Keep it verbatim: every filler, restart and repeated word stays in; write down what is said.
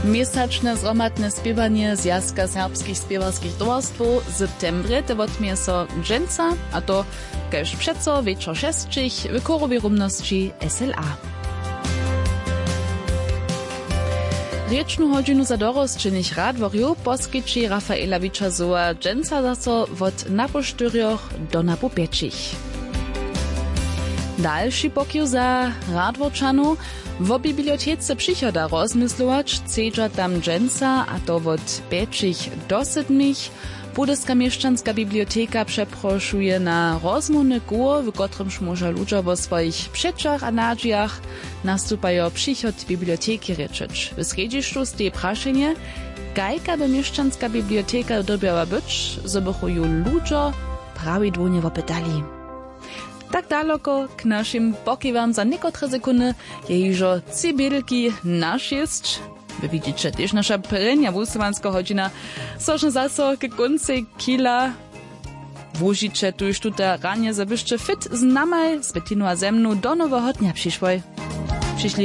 Měsačne zromadne spěwanie Zjazka serbskich spěwarskich towarstwow w septembrze te odmije so dżęca, a to kež přeco wieczor šestčich w korowej rumności S L A. Riečnú hodinu za dorosčených rádvorjów poskyčí Rafaela Wiczazova dżęca zaso wot napoštyrjoch do napopiečich. Dalszy pokił za Radworčanów w bibliotece przychoda rozmyslować, chcedża tam dżęca, a to wot pięcich do siedmich. Budyska mieszczanska biblioteka przeproszuje na rozmowny kół, w którymż może ludzie o swoich przeczach a nadziejach nastupają przychod biblioteki ryczeć. W srediszczu stoi praszenie, kajka by mieszczanska biblioteka dobiała być, zobychują ludzie prawidłownie wopytali. Tak daleko k naszym pokiwam za niekotre sekundy je iżo cybirki nasz jest. Wy widzicie, też nasza prenia wusowanska godzina sożne zaso k końcu kila. Wóžicie tu już tutaj ranie zabyszcze fit z namaj, z Bettinu a ze mną do nowego dnia przyszłej.